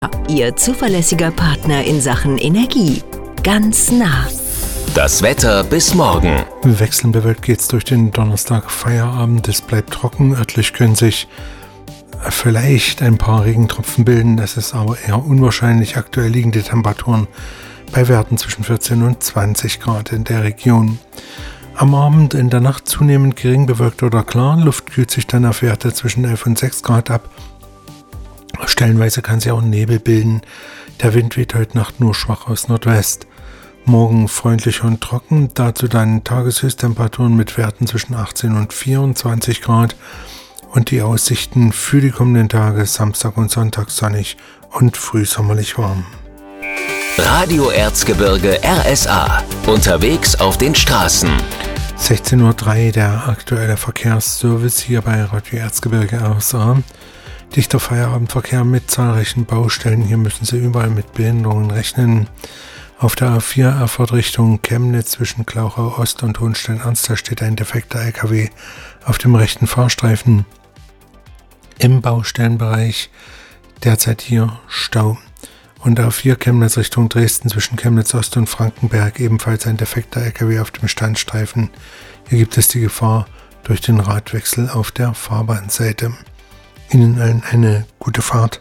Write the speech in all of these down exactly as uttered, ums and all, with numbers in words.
Ihr zuverlässiger Partner in Sachen Energie. Ganz nah. Das Wetter bis morgen. Wechselnd bewölkt geht's durch den Donnerstag Feierabend. Es bleibt trocken. Örtlich können sich vielleicht ein paar Regentropfen bilden. Das ist aber eher unwahrscheinlich. Aktuell liegen die Temperaturen bei Werten zwischen vierzehn und zwanzig Grad in der Region. Am Abend in der Nacht zunehmend gering bewölkt oder klar. Luft kühlt sich dann auf Werte zwischen elf und sechs Grad ab. Stellenweise kann sich auch Nebel bilden. Der Wind weht heute Nacht nur schwach aus Nordwest. Morgen freundlich und trocken, dazu dann Tageshöchsttemperaturen mit Werten zwischen achtzehn und vierundzwanzig Grad und die Aussichten für die kommenden Tage Samstag und Sonntag sonnig und frühsommerlich warm. Radio Erzgebirge R S A. Unterwegs auf den Straßen. sechzehn Uhr drei der aktuelle Verkehrsservice hier bei Radio Erzgebirge R S A. Dichter Feierabendverkehr mit zahlreichen Baustellen. Hier müssen Sie überall mit Behinderungen rechnen. Auf der A vier Erfurt Richtung Chemnitz zwischen Glauchau Ost und Hohenstein-Ernst steht ein defekter L K W auf dem rechten Fahrstreifen. Im Baustellenbereich derzeit hier Stau. Und A vier Chemnitz Richtung Dresden zwischen Chemnitz Ost und Frankenberg ebenfalls ein defekter L K W auf dem Standstreifen. Hier gibt es die Gefahr durch den Radwechsel auf der Fahrbahnseite. Ihnen allen eine gute Fahrt.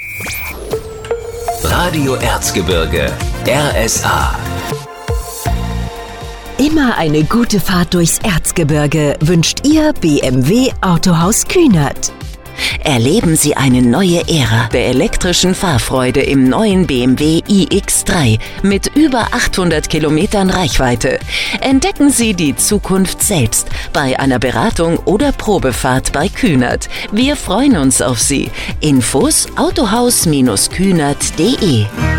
Radio Erzgebirge R S A. Immer eine gute Fahrt durchs Erzgebirge wünscht Ihr B M W Autohaus Kühnert. Erleben Sie eine neue Ära der elektrischen Fahrfreude im neuen B M W i X drei mit über achthundert Kilometern Reichweite. Entdecken Sie die Zukunft selbst bei einer Beratung oder Probefahrt bei Kühnert. Wir freuen uns auf Sie. Infos autohaus Bindestrich kühnert punkt de